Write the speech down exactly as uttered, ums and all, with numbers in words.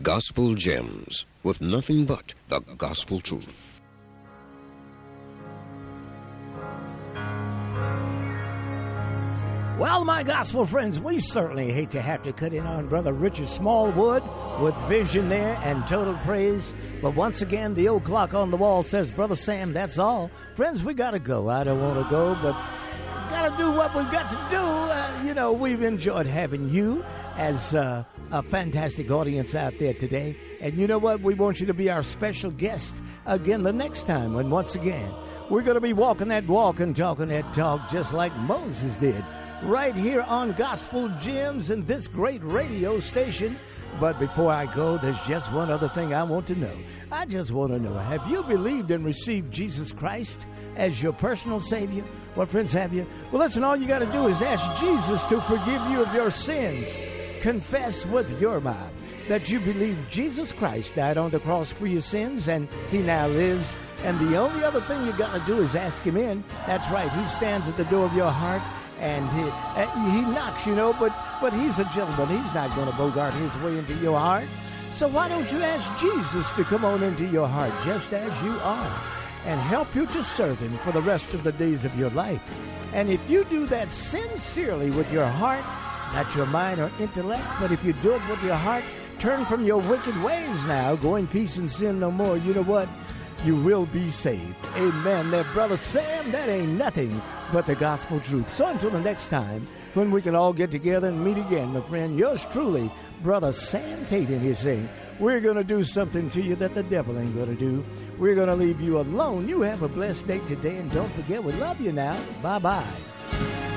Gospel Gems, with nothing but the gospel truth. Well, my gospel friends, we certainly hate to have to cut in on Brother Richard Smallwood with vision there and total praise. But once again, the old clock on the wall says, Brother Sam, that's all. Friends, we got to go. I don't want to go, but got to do what we've got to do. Uh, you know, we've enjoyed having you as uh, a fantastic audience out there today. And you know what? We want you to be our special guest again the next time when, once again, we're going to be walking that walk and talking that talk just like Moses did, right here on Gospel Gems and this great radio station. But before I go, there's just one other thing I want to know. I just want to know, have you believed and received Jesus Christ as your personal Savior? Well, friends, have you? Well, listen, all you got to do is ask Jesus to forgive you of your sins. Confess with your mouth that you believe Jesus Christ died on the cross for your sins and he now lives. And the only other thing you got to do is ask him in. That's right. He stands at the door of your heart. And he, uh, he knocks, you know, but, but he's a gentleman. He's not going to bogart his way into your heart. So why don't you ask Jesus to come on into your heart just as you are and help you to serve him for the rest of the days of your life. And if you do that sincerely with your heart, not your mind or intellect, but if you do it with your heart, turn from your wicked ways now, go in peace and sin no more. You know what? You will be saved. Amen. There, Brother Sam, that ain't nothing but the gospel truth. So until the next time, when we can all get together and meet again, my friend, yours truly, Brother Sam Caden is saying, we're going to do something to you that the devil ain't going to do. We're going to leave you alone. You have a blessed day today, and don't forget, we love you now. Bye-bye.